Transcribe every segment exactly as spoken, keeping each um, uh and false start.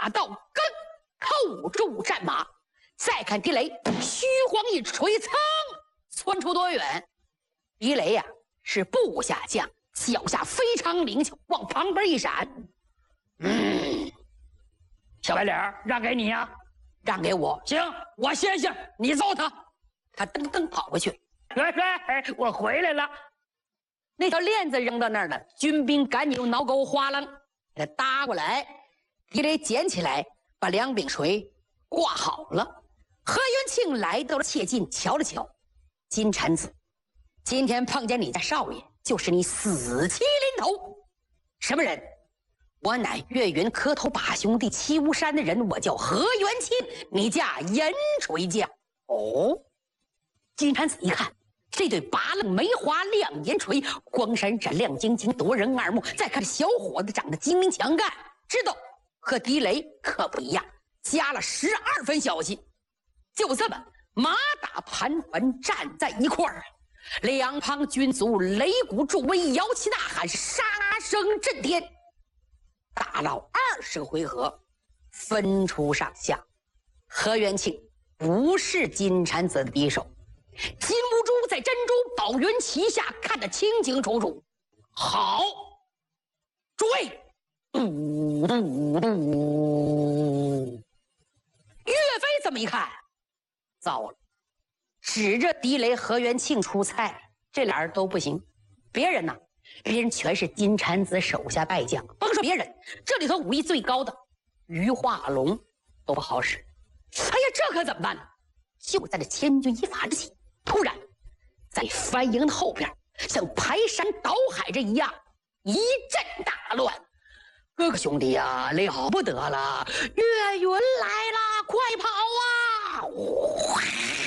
马到根，扣住战马。再看狄雷，虚晃一锤，噌，窜出多远？狄雷呀、啊，是部下将，脚下非常灵巧，往旁边一闪。嗯， 小白脸让给你呀、啊， 让给我。 行，我先行，你揍他。 他噔噔跑过去， 来来，我回来了。 那条链子扔到那儿了，军兵赶紧用挠钩哗啷给他搭过来。狄雷捡起来，把两柄锤挂好了。何元庆来到了切近，瞧了瞧，金蝉子，今天碰见你家少爷，就是你死期临头。什么人？我乃岳云磕头把兄弟七无山的人，我叫何元庆，你家银锤匠。哦，金蝉子一看，这对拔楞梅花亮银锤，光闪闪亮晶晶，夺人耳目。再看这小伙子长得精明强干，知道和狄雷可不一样，加了十二分小心。就这么马打盘桓站在一块儿，两旁军卒擂鼓助威，摇旗呐喊，杀声震天。打了二十个回合，分出上下。何元庆不是金蝉子的敌手，金兀术在珍珠宝云旗下看得清清楚楚。好，诸位，嘟嘟嘟！岳飞这么一看，糟了，指着狄雷、何元庆出菜，这俩人都不行。别人呢？别人全是金蝉子手下败将，甭说别人，这里头武艺最高的于化龙都不好使。哎呀，这可怎么办呢？就在这千钧一发之际，突然在番营的后边，像排山倒海这一样，一阵大乱。哥哥兄弟呀，了不得了！岳云来了，快跑啊！哗！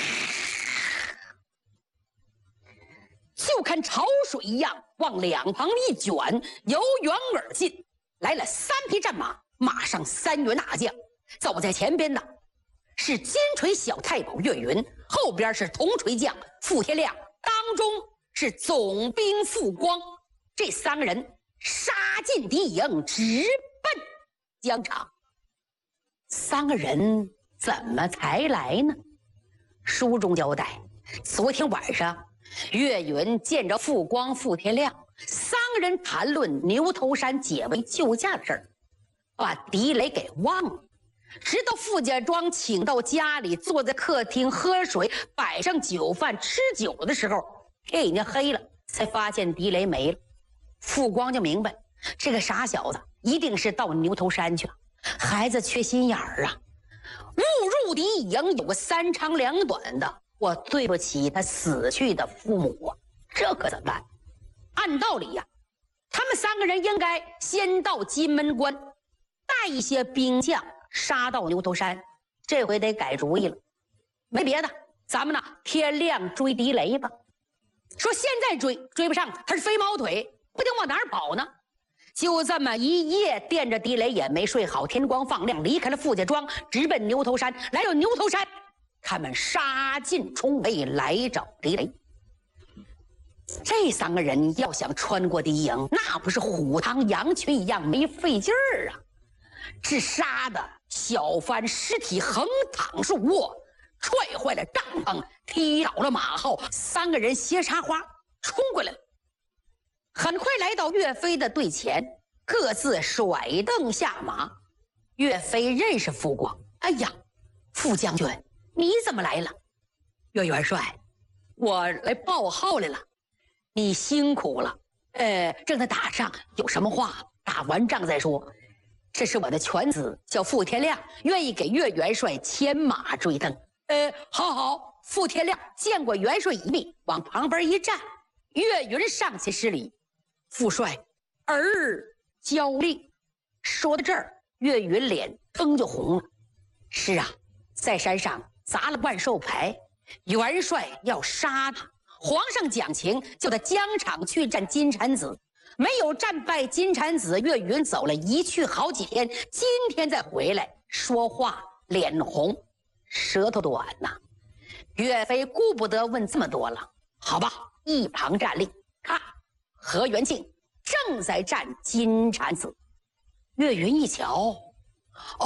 就看潮水一样往两旁一卷，由远而近，来了三匹战马，马上三员大将。走在前边的是金锤小太保岳云，后边是铜锤将傅天亮，当中是总兵傅光。这三个人杀进敌营，直奔疆场。三个人怎么才来呢？书中交代，昨天晚上岳云见着傅光、傅天亮，三个人谈论牛头山解围救驾的事儿，把狄雷给忘了。直到傅家庄请到家里，坐在客厅喝水，摆上酒饭吃酒的时候，天已经黑了，才发现狄雷没了。傅光就明白，这个傻小子一定是到牛头山去了。孩子缺心眼儿啊，误入敌营，有个三长两短的，我对不起他死去的父母啊，这可怎么办？按道理呀、啊，他们三个人应该先到金门关，带一些兵将杀到牛头山。这回得改主意了，没别的，咱们呢天亮追狄雷吧。说现在追追不上，他是飞毛腿，不定往哪儿跑呢。就这么一夜惦着狄雷也没睡好，天光放亮，离开了傅家庄，直奔牛头山。来到牛头山，他们杀进重围来找狄雷。这三个人要想穿过敌营，那不是虎堂羊群一样没费劲儿啊！只杀的小番尸体横躺竖卧，踹坏了帐篷，踢倒了马后，三个人斜插花冲过来了。很快来到岳飞的队前，各自甩蹬下马。岳飞认识傅光，哎呀，傅将军，你怎么来了？岳元帅，我来报号来了。你辛苦了，呃，正在打仗，有什么话打完仗再说。这是我的犬子，叫傅天亮，愿意给岳元帅牵马追灯。呃，好好。傅天亮见过元帅一面，往旁边一站。岳云上前施礼。父帅，儿交令。说到这儿，岳云脸腾就红了。是啊，在山上砸了万寿牌，元帅要杀他，皇上讲情，叫他疆场去战金蝉子，没有战败金蝉子，岳云走了一去好几天，今天再回来，说话脸红，舌头短呐、啊。岳飞顾不得问这么多了，好吧，一旁站立，看。何元庆正在战金蝉子，岳云一瞧，